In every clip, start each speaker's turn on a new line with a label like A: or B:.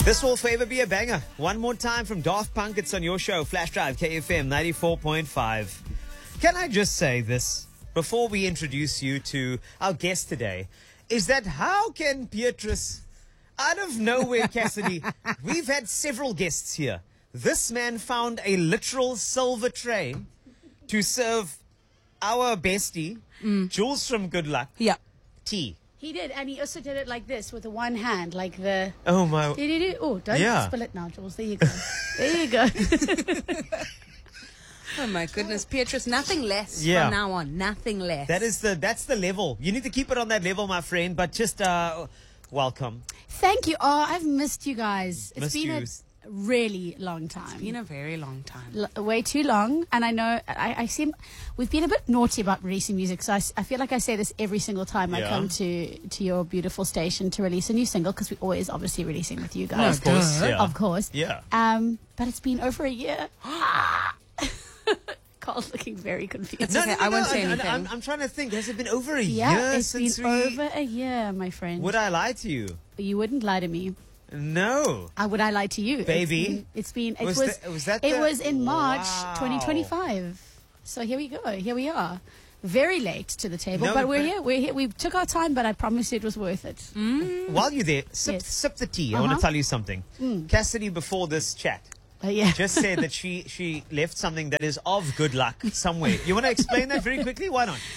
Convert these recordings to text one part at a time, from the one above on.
A: This will forever be a banger. One more time from Daft Punk. It's on your show, Flash Drive, KFM 94.5. Can I just say this before we introduce you to our guest today? Is that how can Beatrice, out of nowhere, Cassidy, we've had several guests here. This man found a literal silver tray to serve our bestie, Jules from Good Luck, tea.
B: He did, and he also did it like this with the one hand, like the...
A: Oh, my...
B: Oh, don't spill it now, Jules. There you go. There you go.
C: Oh, my goodness. Beatrice, nothing less from now on. Nothing less.
A: That's the level. You need to keep it on that level, my friend, but just welcome.
B: Thank you. Oh, I've missed you guys. It's been
A: you.
B: a really long time.
C: It's been a very long time.
B: Way too long. And I know we've been a bit naughty about releasing music, so I feel like I say this every single time I come to your beautiful station to release a new single, because we're always obviously releasing with you guys.
A: Of course. Yeah.
B: Of course.
A: Yeah.
B: But it's been over a year. Carl's looking very confused.
C: No, I won't say anything.
A: I'm trying to think. Has it been over a
B: Yeah,
A: year
B: it's
A: since
B: been over a year, my friend.
A: Would I lie to you?
B: You wouldn't lie to me.
A: No.
B: Would I lie to you?
A: Baby.
B: It
A: Was
B: was in March
A: Wow.
B: 2025. So here we go. Here we are. Very late to the table,
A: No,
B: but we're here. We're here. We took our time, but I promise you it was worth it.
A: While you're there, sip
B: Yes.
A: the tea. I want to tell you something. Cassidy, before this chat,
B: Yeah.
A: just said that she left something that is of good luck somewhere. You want to explain that very quickly? Why not?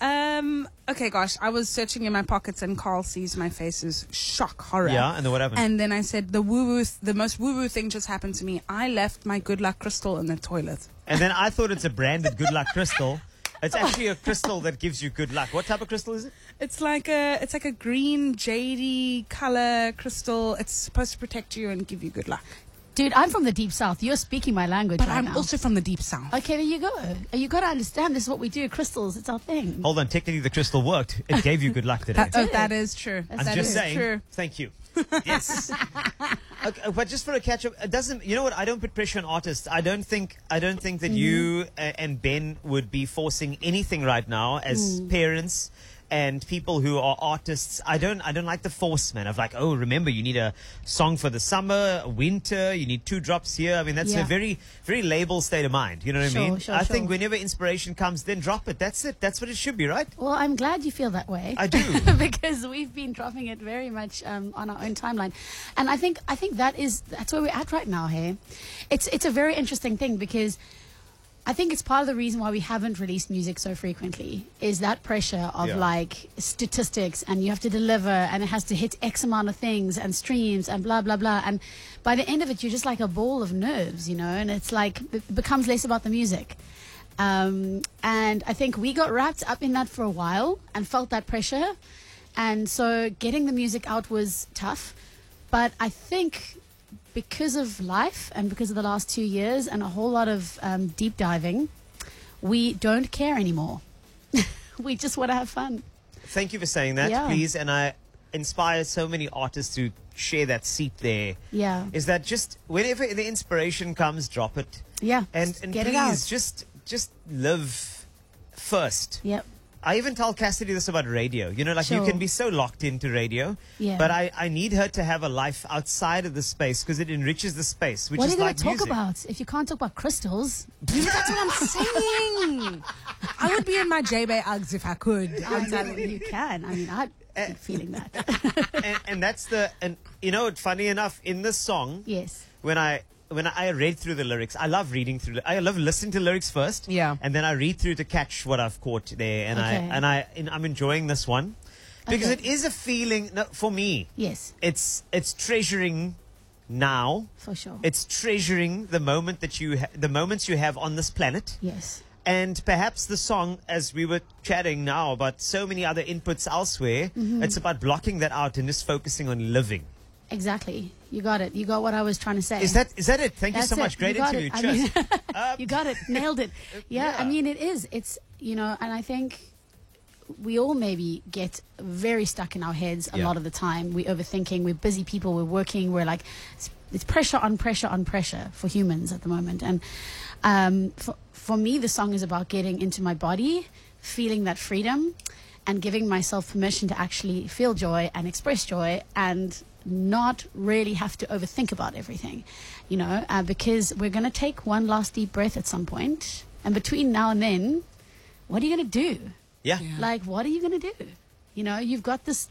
C: Okay, gosh, I was searching in my pockets and Carl sees my face is shock, horror.
A: Yeah, and then what happened?
C: And then I said, the most woo-woo thing just happened to me. I left my Good Luck crystal in the toilet.
A: And then I thought it's a branded good luck crystal. It's actually a crystal that gives you good luck. What type of crystal is it?
C: It's like a green jadey color crystal. It's supposed to protect you and give you good luck.
B: Dude, I'm from the deep south. You're speaking my language
C: But
B: right
C: I'm
B: now.
C: also from the deep south.
B: Okay, there you go. You got to understand, this is what we do. Crystals, it's our thing.
A: Hold on, technically the crystal worked. It gave you good luck today.
C: That is true.
A: I'm
C: That
A: just
C: is
A: saying.
C: true.
A: Thank you. Yes. Okay, but just for a catch up, it doesn't. You know what? I don't put pressure on artists. I don't think that you and Ben would be forcing anything right now as parents and people who are artists. I don't like the force, man, of like, oh, remember, you need a song for the summer, winter, you need 2 drops here. I mean, that's a very, very label state of mind. You know what I mean? I think whenever inspiration comes, then drop it. That's it. That's what it should be, right?
B: Well, I'm glad you feel that way.
A: I do.
B: Because we've been dropping it very much on our own timeline. And I think that's where we're at right now, hey? It's a very interesting thing, because I think it's part of the reason why we haven't released music so frequently, is that pressure of like statistics, and you have to deliver, and it has to hit X amount of things and streams and blah, blah, blah. And by the end of it, you're just like a ball of nerves, you know, and it's like, it becomes less about the music. And I think we got wrapped up in that for a while and felt that pressure. And so getting the music out was tough. But I think because of life and because of the last 2 years and a whole lot of deep diving, we don't care anymore. We just want to have fun.
A: Thank you for saying that, please. And I inspire so many artists to share that seat there.
B: Yeah.
A: Is that just whenever the inspiration comes, drop it.
B: Yeah.
A: And
B: get it out.
A: please just live first.
B: Yep.
A: I even tell Cassidy this about radio. You know, like you can be so locked into radio.
B: Yeah.
A: But I need her to have a life outside of the space, because it enriches the space, which
B: What are
A: is
B: you going
A: like
B: to talk
A: music.
B: about if you can't talk about crystals?
C: That's what I'm saying. I would be in my J-Bay Uggs if I could.
B: I'm telling you, you can. I mean, I'd be feeling that.
A: and that's and you know, funny enough, in this song,
B: Yes.
A: when I read through the lyrics, I love reading through. I love listening to lyrics first, and then I read through to catch what I've caught there, and I'm enjoying this one because it is a feeling for me.
B: Yes,
A: it's treasuring now.
B: For sure.
A: It's treasuring the moment that the moments you have on this planet.
B: Yes.
A: And perhaps the song, as we were chatting now about so many other inputs elsewhere, it's about blocking that out and just focusing on living.
B: Exactly. You got it. You got what I was trying to say.
A: Is that it? Thank you
B: That's
A: so much.
B: it.
A: Great
B: You got
A: interview.
B: it. I mean,
A: Cheers.
B: you got it. Nailed it. Yeah, I mean, it is. It's, you know, and I think we all maybe get very stuck in our heads a lot of the time. We're overthinking. We're busy people. We're working. We're like, it's pressure on pressure on pressure for humans at the moment. And for me, the song is about getting into my body, feeling that freedom, and giving myself permission to actually feel joy and express joy and not really have to overthink about everything, you know, because we're going to take one last deep breath at some point, and between now and then, what are you going to do?
A: Yeah.
B: Like, what are you going to do? You know, you've got this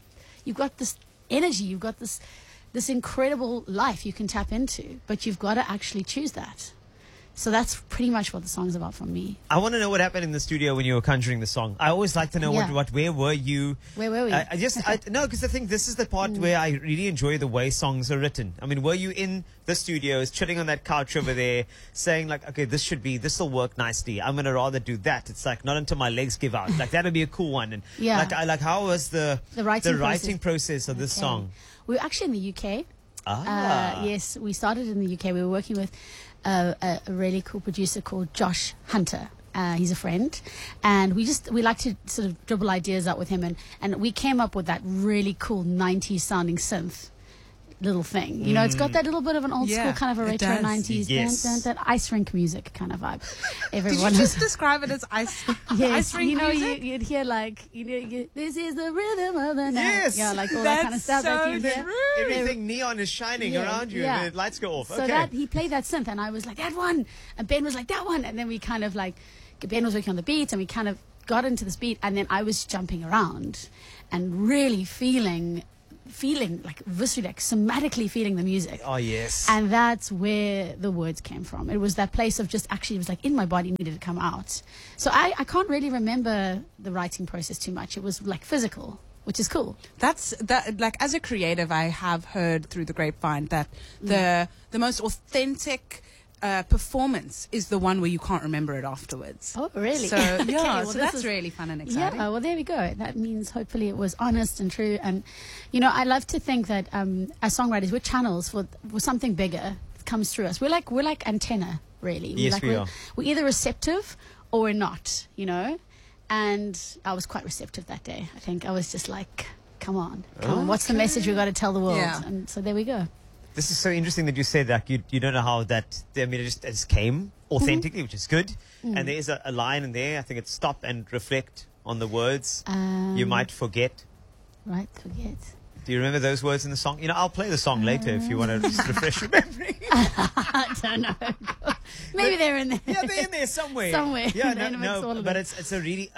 B: energy, you've got this incredible life you can tap into, but you've got to actually choose that. So that's pretty much what the song's about for me.
A: I want to know what happened in the studio when you were conjuring the song. I always like to know
B: Yeah.
A: where were you?
B: Where were we?
A: No, because I think this is the part where I really enjoy the way songs are written. I mean, were you in the studios, chilling on that couch over there, saying like, okay, this will work nicely. I'm going to rather do that. It's like, not until my legs give out. Like, that'll be a cool one. And
B: Yeah.
A: how was the
B: writing
A: process of this
B: Okay.
A: song?
B: We were actually in the UK.
A: Ah.
B: Yes, we started in the UK. We were working with a really cool producer called Josh Hunter. He's a friend, and we like to sort of dribble ideas out with him, and we came up with that really cool 90s sounding synth little thing. You know, it's got that little bit of an old school kind of a
C: it
B: retro
C: does.
B: 90s
A: Yes.
B: that ice rink music kind of vibe.
C: Did
B: Everyone
C: you
B: was-
C: just describe it as ice
B: Yes,
C: rink
B: you know,
C: music?
B: you'd hear like, this is the rhythm of the night.
A: Yes.
B: Yeah, like all that kind of
C: That's
B: stuff that
C: so
B: you hear.
C: true.
A: Everything neon is shining
B: Yeah,
A: around you,
B: yeah.
A: and the lights go off.
B: So
A: okay.
B: that he played that synth, and I was like, that one, and Ben was like, that one, and then we kind of like, Ben was working on the beats, and we kind of got into this beat, and then I was jumping around and really feeling like viscerally, like somatically feeling the music.
A: Oh yes.
B: And that's where the words came from. It was that place of just actually, it was like in my body, needed to come out. So I can't really remember the writing process too much. It was like physical, which is cool.
C: That's that. Like, as a creative, I have heard through the grapevine that the most authentic performance is the one where you can't remember it afterwards.
B: Oh, really?
C: So
B: Okay,
C: yeah,
B: well,
C: so
B: this
C: that's
B: is-
C: really fun and
B: Yeah,
C: exciting.
B: well, there we go. That means hopefully it was honest and true. And, you know, I love to think that as songwriters, we're channels for something bigger that comes through us. We're like antenna, really.
A: Yes,
B: like,
A: we are.
B: We're either receptive or we're not, you know. And I was quite receptive that day. I think I was just like, come on. What's the message we've got to tell the world?
C: Yeah.
B: And so there we go.
A: This is so interesting that you said that. You don't know how that, I mean, it just came authentically, which is good. And there is a line in there. I think it's stop and reflect on the words. You might forget.
B: Right, forget.
A: Do you remember those words in the song? You know, I'll play the song later if you want to just refresh your memory.
B: I don't know. Maybe they're in there.
A: Yeah, they're in there somewhere.
B: Somewhere.
A: Yeah,
B: They mix all
A: no,
B: of
A: but
B: it.
A: it's a really,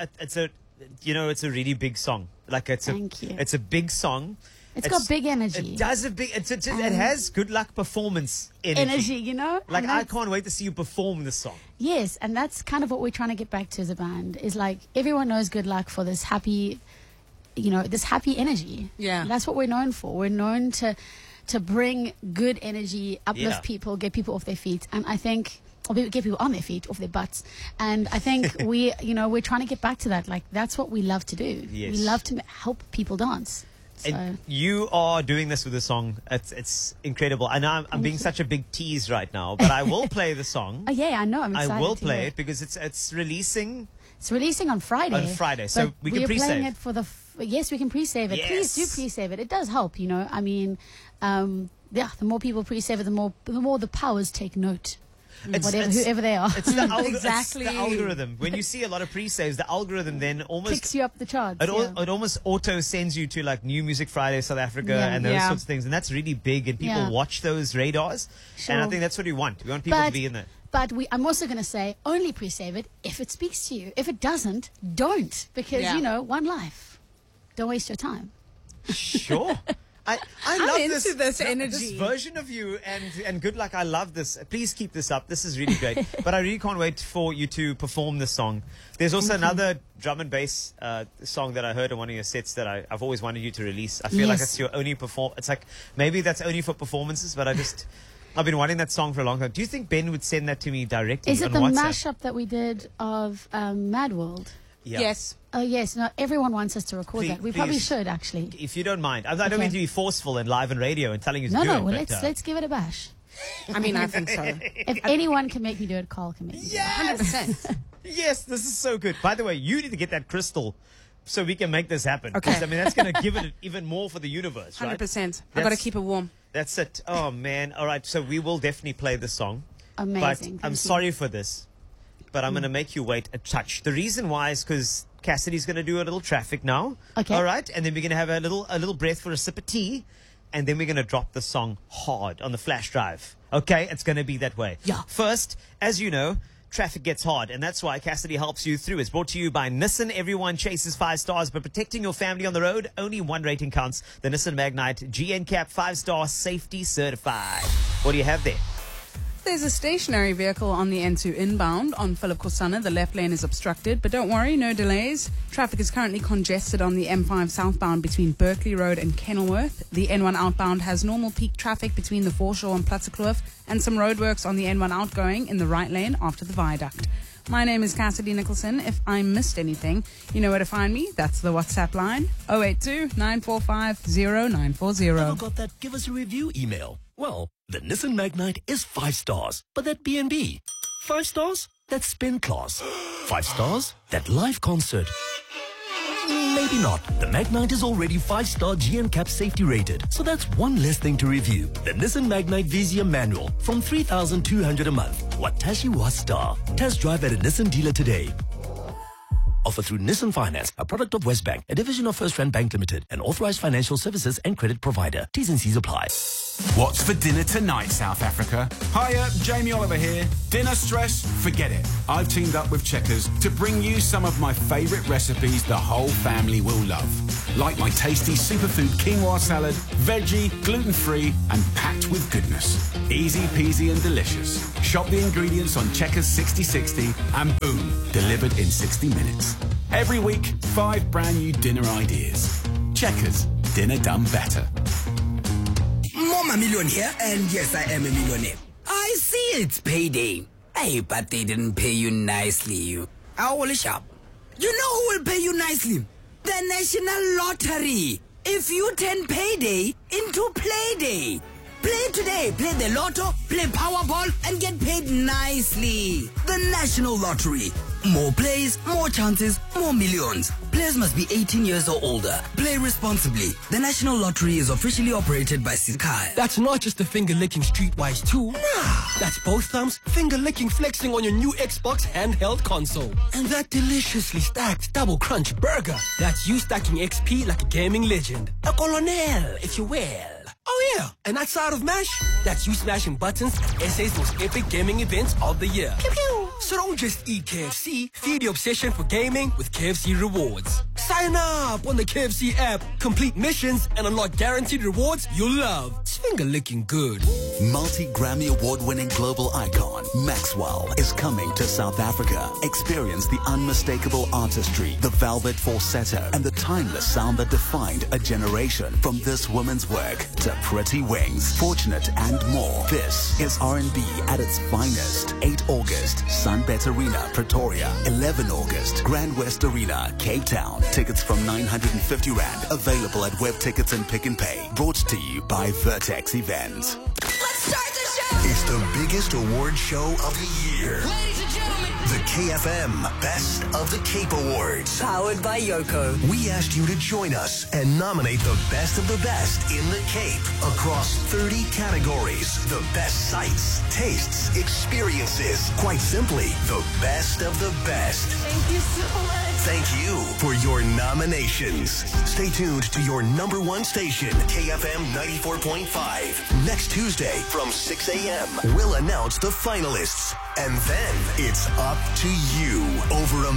A: it's a really big song. Like
B: Thank you.
A: It's a big song.
B: It's got big energy.
A: It does it has good luck performance
B: Energy, you know?
A: Like,
B: And
A: I
B: that's-
A: can't wait to see you perform this song.
B: Yes, and that's kind of what we're trying to get back to as a band. Is like everyone knows Good Luck for this happy, you know, this happy energy.
C: Yeah.
B: And that's what we're known for. We're known to bring good energy, uplift
A: Yeah.
B: people, get people off their feet, and I think. Or get people on their feet, off their butts, and I think we're trying to get back to that. Like that's what we love to do.
A: Yes.
B: We love to help people dance. So
A: And you are doing this with the song. It's incredible. I know I'm being such a big tease right now, but I will play the song.
B: oh yeah, I know. I'm excited.
A: I will
B: to
A: play
B: hear
A: it because it's releasing.
B: It's releasing on Friday.
A: On Friday, so
B: but
A: we can
B: we're
A: pre-save.
B: playing it for the. Yes, we can pre-save it. Please do
A: Yes.
B: pre-save it. It does help, you know. I mean, yeah, the more people pre-save it, the more the powers take note. Whoever they are,
A: It's the,
C: Exactly.
A: it's the algorithm. When you see a lot of pre-saves, the algorithm then almost
B: picks you up the charts.
A: It,
B: yeah.
A: it almost auto sends you to like New Music Friday South Africa
B: Yeah.
A: and those
C: Yeah.
A: sorts of things, and that's really big. And people
B: Yeah.
A: watch those radars, and I
B: Sure.
A: think that's what we want. We want people to be in there.
B: But I'm also going to say only pre-save it if it speaks to you. If it doesn't, don't, because
C: Yeah.
B: you know, one life. Don't waste your time.
A: Sure. I
C: I'm
A: love
C: into
A: this
C: this
A: This
C: energy.
A: version of you, and good luck. I love this. Please keep this up. This is really great. But I really can't wait for you to perform this song. There's also another drum and bass song that I heard on one of your sets that I've always wanted you to release. I feel like
B: Yes.
A: it's your only It's like maybe that's only for performances, but I've been wanting that song for a long time. Do you think Ben would send that to me directly
B: Is it
A: on
B: the
A: WhatsApp?
B: mashup that we did of Mad World?
A: Yeah.
C: Yes.
B: Oh yes, no. Everyone wants us to record
A: Please-
B: that. We probably
A: please.
B: should actually.
A: If you don't mind. I don't
B: Okay.
A: mean to be forceful and live on radio and telling you to
B: No,
A: do
B: no.
A: it.
B: Well,
A: but,
B: let's give it a bash.
C: I mean, I think so.
B: If anyone can make me do it, Carl can make me do it.
A: Yes!
C: 100%.
A: Yes, this is so good. By the way, you need to get that crystal so we can make this happen.
C: Okay.
A: 'Cause, I mean, that's going to give it even more for the universe, right?
C: 100%. I've got to
A: That's-
C: keep it warm.
A: That's it. Oh, man. All right, so we will definitely play the song.
B: Amazing.
A: But
B: Thank
A: I'm
B: you.
A: sorry for this, but I'm going to make you wait a touch. The reason why is because Cassidy's going to do a little traffic now.
B: Okay.
A: All right, and then we're going to have a little breath for a sip of tea. and then we're going to drop the song hard on the flash drive. Okay? It's going to be that way.
B: Yeah.
A: First, as you know, traffic gets hard, and that's why Cassidy helps you through. It's brought to you by Nissan. Everyone chases 5 stars, but protecting your family on the road, only one rating counts. The Nissan Magnite GNCAP 5-star safety certified. What do you have there?
C: There's a stationary vehicle on the N2 inbound on Philip Kosana. The left lane is obstructed, but don't worry, no delays. Traffic is currently congested on the M5 southbound between Berkeley Road and Kenilworth. The N1 outbound has normal peak traffic between the Foreshore and Plattekloof, and some roadworks on the N1 outgoing in the right lane after the viaduct. My name is Cassidy Nicholson. If I missed anything, you know where to find me. That's the WhatsApp line, 082-945-0940.
D: Never got that give us a review email? Well, the Nissan Magnite is 5 stars, but that B&B. 5 stars? That spin class. 5 stars? That live concert. Maybe not. The Magnite is already 5-star GNCAP safety rated, so that's one less thing to review. The Nissan Magnite Vizia manual from 3,200 a month. Watashi wa star. Test drive at a Nissan dealer today. Offer through Nissan Finance, a product of Westbank, a division of First Rand Bank Limited, an authorized financial services and credit provider. T's and C's apply.
E: What's for dinner tonight, South Africa? Hiya, Jamie Oliver here. Dinner stress? Forget it. I've teamed up with Checkers to bring you some of my favourite recipes the whole family will love. Like my tasty superfood quinoa salad, veggie, gluten-free and packed with goodness. Easy peasy and delicious. Shop the ingredients on Checkers 6060 and boom, delivered in 60 minutes. Every week, 5 brand new dinner ideas. Checkers, dinner done better.
F: I'm a millionaire, and yes, I am a millionaire. I see it's payday. Hey, but they didn't pay you nicely, you. Holy shop. You know who will pay you nicely? The National Lottery. If you turn payday into playday. Play today, play the lotto, play Powerball, and get paid nicely. The National Lottery. More plays, more chances, more millions. Players must be 18 years or older. Play responsibly. The National Lottery is officially operated by Sikai.
G: That's not just a finger-licking streetwise tool. Nah. That's both thumbs finger-licking flexing on your new Xbox handheld console. And that deliciously stacked double crunch burger. That's you stacking XP like a gaming legend. A colonel, if you will. Oh yeah, and that side of MASH, that's you smashing buttons at SA's most epic gaming events of the year. Pew pew. So don't just eat KFC, feed the obsession for gaming with KFC Rewards. Sign up on the KFC app, complete missions, and unlock guaranteed rewards you'll love. It's finger-licking good.
H: Multi-Grammy award-winning global icon Maxwell is coming to South Africa. Experience the unmistakable artistry, the velvet falsetto, and the timeless sound that defined a generation. From this woman's work to Pretty Wings, Fortunate, and more. This is R&B at its finest. 8 August, Sunbet Arena, Pretoria. 11 August, Grand West Arena, Cape Town. Tickets from 950 Rand. Available at Web Tickets and Pick and Pay. Brought to you by Vertex Events.
F: Let's start the show!
D: It's the biggest award show of the year.
F: Ladies and gentlemen,
D: The KFM Best of the Cape Awards.
F: powered by Yoko.
D: We asked you to join us and nominate the best of the best in the Cape across 30 categories. The best sights, tastes, experiences. Quite simply, the best of the best.
F: Thank you so much.
D: Thank you for your nominations. Stay tuned to your number 1 station, KFM 94.5. Next Tuesday from 6 a.m., we'll announce the finalists. And then it's up to you. Over